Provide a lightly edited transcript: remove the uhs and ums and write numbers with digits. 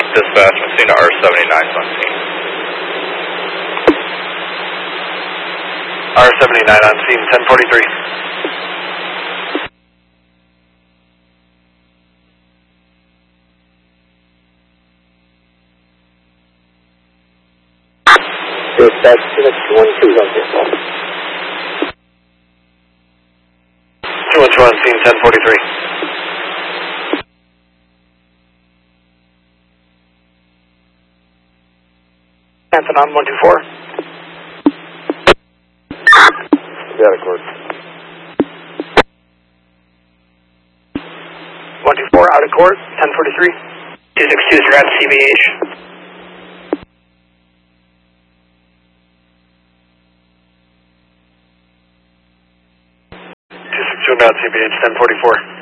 Dispatch, Messina R79 on scene. R79 on scene, 1043. Dispatch, Phoenix 212 on vehicle. 212 on scene, 1043. Hampton on 124. Out of court. 124 out of court, 1043. 262 is at CBH. 262 about CBH, 1044.